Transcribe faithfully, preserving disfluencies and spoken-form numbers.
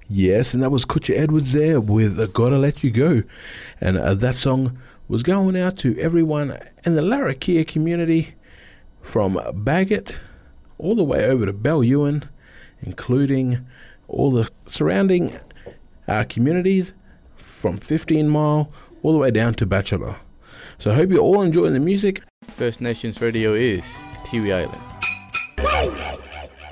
Yes, and that was Kutcha Edwards there with uh, Gotta Let You Go. And uh, that song was going out to everyone in the Larrakia community from Bagot all the way over to Belyuen, including all the surrounding uh, communities from fifteen mile all the way down to Bachelor. So I hope you're all enjoying the music. First Nations Radio is Tiwi Island.